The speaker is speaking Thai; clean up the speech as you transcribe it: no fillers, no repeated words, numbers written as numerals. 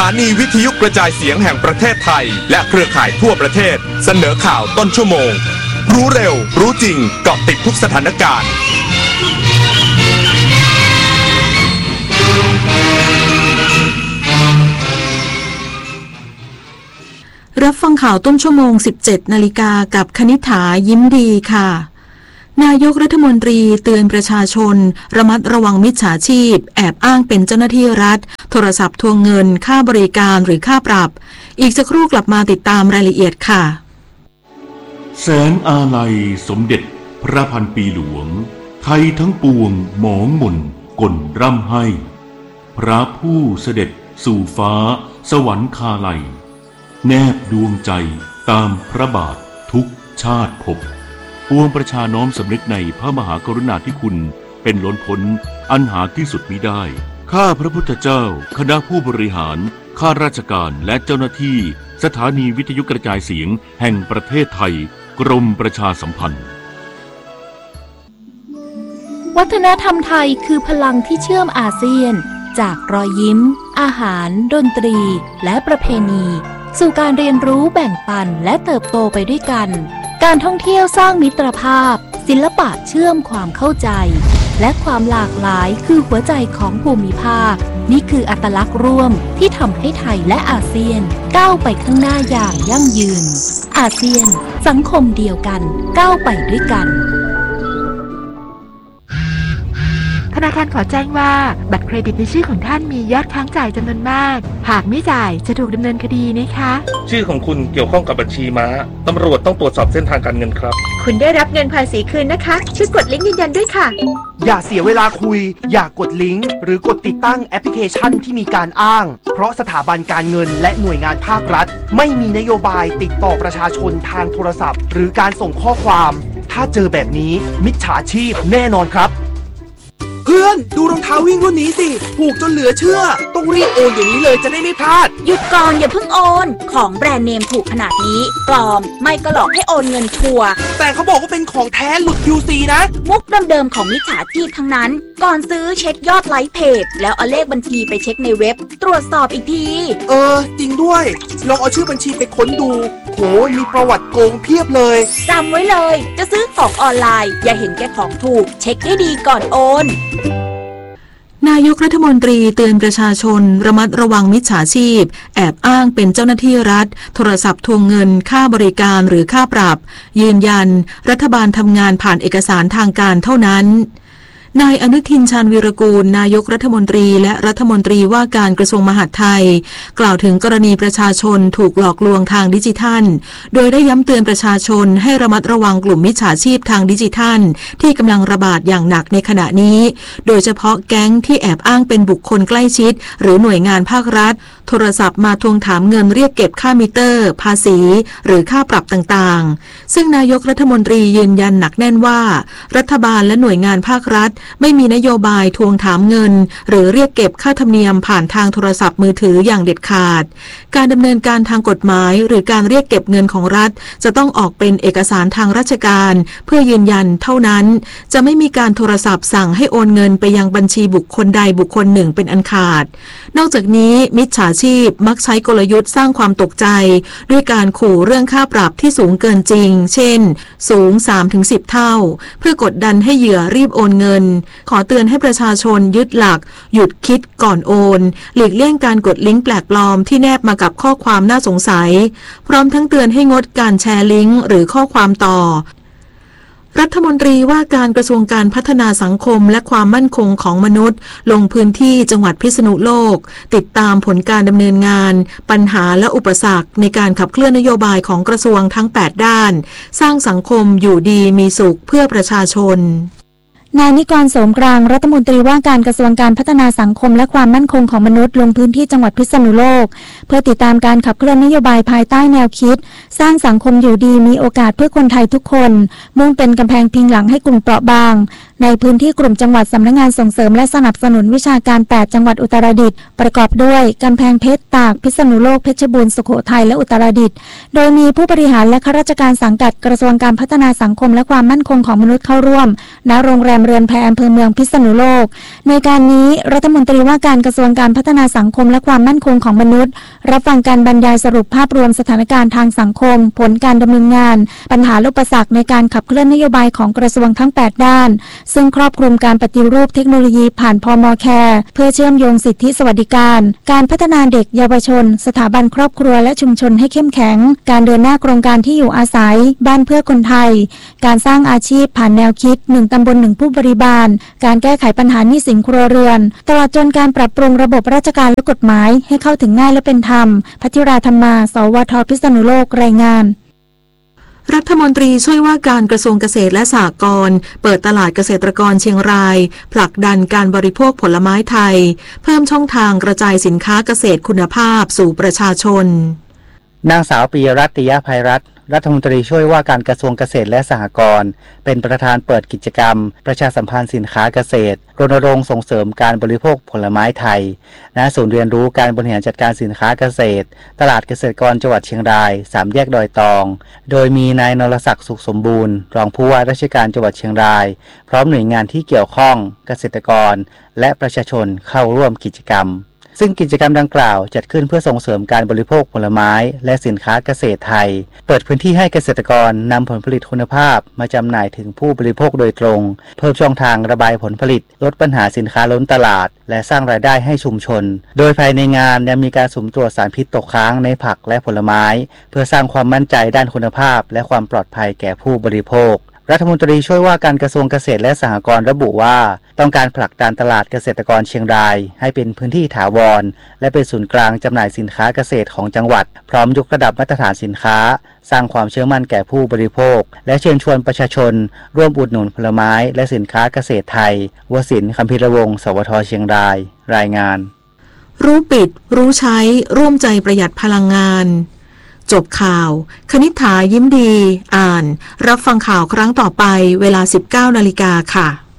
านีวิทยุกระจายเสียงแห่งประเทศไทยและเครือข่ายทั่วประเทศเสนอข่าวต้นชั่วโมงรู้เร็วรู้จริงเกาะติดทุกสถานการณ์รับฟังข่าวต้นชั่วโมง 17 นาฬิกากับคณิษฐายิ้มดีค่ะนายกรัฐมนตรีเตือนประชาชนระมัดระวังมิจฉาชีพแอบอ้างเป็นเจ้าหน้าที่รัฐโทรศัพท์ทวงเงินค่าบริการหรือค่าปรับอีกสักครู่กลับมาติดตามรายละเอียดค่ะแสงอาลัยสมเด็จพระพันปีหลวงไทยทั้งปวงหมองหม่นกลร่ำให้พระผู้เสด็จสู่ฟ้าสวรรคาลัยแนบดวงใจตามพระบาททุกชาติภพปวงประชาน้อมสำนึกในพระมหากรุณาธิคุณเป็นล้นพ้นอันหาที่สุดมิได้ข้าพระพุทธเจ้าคณะผู้บริหารข้าราชการและเจ้าหน้าที่สถานีวิทยุกระจายเสียงแห่งประเทศไทยกรมประชาสัมพันธ์วัฒนธรรมไทยคือพลังที่เชื่อมอาเซียนจากรอยยิ้มอาหารดนตรีและประเพณีสู่การเรียนรู้แบ่งปันและเติบโตไปด้วยกันการท่องเที่ยวสร้างมิตรภาพศิลปะเชื่อมความเข้าใจและความหลากหลายคือหัวใจของภูมิภาคนี่คืออัตลักษณ์ร่วมที่ทำให้ไทยและอาเซียนก้าวไปข้างหน้าอย่างยั่งยืนอาเซียนสังคมเดียวกันก้าวไปด้วยกันธนาคารขอแจ้งว่าบัตรเครดิตในชื่อของท่านมียอดค้างจ่ายจำนวนมากหากไม่จ่ายจะถูกดำเนินคดีนะคะชื่อของคุณเกี่ยวข้องกับบัญชีม้าตำรวจต้องตรวจสอบเส้นทางการเงินครับคุณได้รับเงินภาษีคืนนะคะช่วยกดลิงก์ยืนยันด้วยค่ะอย่าเสียเวลาคุยอย่ากดลิงก์หรือกดติดตั้งแอปพลิเคชันที่มีการอ้างเพราะสถาบันการเงินและหน่วยงานภาครัฐไม่มีนโยบายติดต่อประชาชนทางโทรศัพท์หรือการส่งข้อความถ้าเจอแบบนี้มิจฉาชีพแน่นอนครับเพื่อนดูรองเท้าวิ่งรุ่นนี้สิถูกจนเหลือเชื่อต้องรีบโอนอย่างนี้เลยจะได้ไม่พลาดหยุดก่อนอย่าเพิ่งโอนของแบรนด์เนมถูกขนาดนี้ปลอมไม่ก็หลอกให้โอนเงินชัวร์แต่เขาบอกว่าเป็นของแท้หลุด QC นะมุกเดิมๆของมิจฉาชีพทั้งนั้นก่อนซื้อเช็คยอดไลค์เพจแล้วเอาเลขบัญชีไปเช็คในเว็บตรวจสอบอีกทีจริงด้วยลองเอาชื่อบัญชีไปค้นดูโหมีประวัติโกงเพียบเลยจำไว้เลยจะซื้อของออนไลน์อย่าเห็นแก่ของถูกเช็คให้ดีก่อนโอนนายกรัฐมนตรีเตือนประชาชนระมัดระวังมิจฉาชีพแอบอ้างเป็นเจ้าหน้าที่รัฐโทรศัพท์ทวงเงินค่าบริการหรือค่าปรับยืนยันรัฐบาลทำงานผ่านเอกสารทางการเท่านั้นนายอนุทินชาญวีรกูลนายกรัฐมนตรีและรัฐมนตรีว่าการกระทรวงมหาดไทยกล่าวถึงกรณีประชาชนถูกหลอกลวงทางดิจิทัลโดยได้ย้ำเตือนประชาชนให้ระมัดระวังกลุ่มมิจฉาชีพทางดิจิทัลที่กำลังระบาดอย่างหนักในขณะนี้โดยเฉพาะแก๊งที่แอบอ้างเป็นบุคคลใกล้ชิดหรือหน่วยงานภาครัฐโทรศัพท์มาทวงถามเงินเรียกเก็บค่ามิเตอร์ภาษีหรือค่าปรับต่างๆซึ่งนายกรัฐมนตรียืนยันหนักแน่นว่ารัฐบาลและหน่วยงานภาครัฐไม่มีนโยบายทวงถามเงินหรือเรียกเก็บค่าธรรมเนียมผ่านทางโทรศัพท์มือถืออย่างเด็ดขาดการดำเนินการทางกฎหมายหรือการเรียกเก็บเงินของรัฐจะต้องออกเป็นเอกสารทางราชการเพื่อยืนยันเท่านั้นจะไม่มีการโทรศัพท์สั่งให้โอนเงินไปยังบัญชีบุคคลใดบุคคลหนึ่งเป็นอันขาดนอกจากนี้มิจฉาชีพมักใช้กลยุทธ์สร้างความตกใจด้วยการขู่เรื่องค่าปรับที่สูงเกินจริงเช่นสูง 3-10 เท่าเพื่อกดดันให้เหยื่อรีบโอนเงินขอเตือนให้ประชาชนยึดหลักหยุดคิดก่อนโอนหลีกเลี่ยงการกดลิงก์แปลกปลอมที่แนบมากับข้อความน่าสงสัยพร้อมทั้งเตือนให้งดการแชร์ลิงก์หรือข้อความต่อรัฐมนตรีว่าการกระทรวงการพัฒนาสังคมและความมั่นคงของมนุษย์ลงพื้นที่จังหวัดพิษณุโลกติดตามผลการดำเนินงานปัญหาและอุปสรรคในการขับเคลื่อนนโยบายของกระทรวงทั้ง8ด้านสร้างสังคมอยู่ดีมีสุขเพื่อประชาชนนายนิกร โสมกลางรัฐมนตรีว่าการกระทรวงการพัฒนาสังคมและความมั่นคงของมนุษย์ลงพื้นที่จังหวัดพิษณุโลกเพื่อติดตามการขับเคลื่อนนโยบายภายใต้แนวคิดสร้างสังคมอยู่ดีมีโอกาสเพื่อคนไทยทุกคนมุ่งเป็นกำแพงพิงหลังให้กลุ่มเปราะบางในพื้นที่กลุ่มจังหวัดสำนักงานส่งเสริมและสนับสนุนวิชาการ8จังหวัดอุตรดิตถ์ประกอบด้วยกำแพงเพชรตากพิษณุโลกเพชรบูรณ์สุโขทัยและอุตรดิตถ์โดยมีผู้บริหารและข้าราชการสังกัดกระทรวงการพัฒนาสังคมและความมั่นคงของมนุษย์เข้าร่วมณโรงแรมเรือนแพอำเภอเมืองพิษณุโลกในการนี้รัฐมนตรีว่าการกระทรวงการพัฒนาสังคมและความมั่นคงของมนุษย์รับฟังการบรรยายสรุปภาพรวมสถานการณ์ทางสังคมผลการดำเนินงานปัญหาอุปสรรคในการขับเคลื่อนนโยบายของกระทรวงทั้ง8ด้านซึ่งครอบคลุมการปฏิรูปเทคโนโลยีผ่านพม.แคร์เพื่อเชื่อมโยงสิทธิสวัสดิการการพัฒนาเด็กเยาวชนสถาบันครอบครัวและชุมชนให้เข้มแข็งการเดินหน้าโครงการที่อยู่อาศัยบ้านเพื่อคนไทยการสร้างอาชีพผ่านแนวคิด1ตำบล1ผู้บริบาลการแก้ไขปัญหาหนี้สินครัวเรือนตลอดจนการปรับปรุงระบบราชการและกฎหมายให้เข้าถึงง่ายและเป็นธรรมพัทราธรรมา สวท.พิษณุโลกรายงานรัฐมนตรีช่วยว่าการกระทรวงเกษตรและสหกรณ์เปิดตลาดเกษตรกรเชียงรายผลักดันการบริโภคผลไม้ไทยเพิ่มช่องทางกระจายสินค้าเกษตรคุณภาพสู่ประชาชนนางสาวปิยรัตน์ ติยภัยรัตน์รัฐมนตรีช่วยว่าการกระทรวงเกษตรและสหกรณ์เป็นประธานเปิดกิจกรรมประชาสัมพันธ์สินค้าเกษตรรณรงค์ส่งเสริมการบริโภคผลไม้ไทยณศูนย์เรียนรู้การบริหารจัดการสินค้าเกษตรตลาดเกษตรกรจังหวัดเชียงราย3แยกดอยตองโดยมีนายนรศักดิ์สุขสมบูรณ์รองผู้ว่าราชการจังหวัดเชียงรายพร้อมหน่วยงานที่เกี่ยวข้องเกษตรกรและประชาชนเข้าร่วมกิจกรรมซึ่งกิจกรรมดังกล่าวจัดขึ้นเพื่อส่งเสริมการบริโภคผลไม้และสินค้าเกษตรไทยเปิดพื้นที่ให้เกษตรกรนำผลผลิตคุณภาพมาจำหน่ายถึงผู้บริโภคโดยตรงเพิ่มช่องทางระบายผลผลิตลดปัญหาสินค้าล้นตลาดและสร้างรายได้ให้ชุมชนโดยภายในงานยังมีการสุ่มตรวจสารพิษตกค้างในผักและผลไม้เพื่อสร้างความมั่นใจด้านคุณภาพและความปลอดภัยแก่ผู้บริโภครัฐมนตรีช่วยว่าการกระทรวงเกษตรและสหกรณ์ระบุว่าต้องการผลักดันตลาดเกษตรกรเชียงรายให้เป็นพื้นที่ถาวรและเป็นศูนย์กลางจำหน่ายสินค้าเกษตรของจังหวัดพร้อมยกระดับมาตรฐานสินค้าสร้างความเชื่อมั่นแก่ผู้บริโภคและเชิญชวนประชาชนร่วมอุดหนุนผลไม้และสินค้าเกษตรไทยวศิลป์ คัมภีรวงศ์ สวท.เชียงรายรายงานรู้ปิดรู้ใช้ร่วมใจประหยัดพลังงานจบข่าวคณิษฐายิ้มดีอ่านรับฟังข่าวครั้งต่อไปเวลา 19 นาฬิกาค่ะ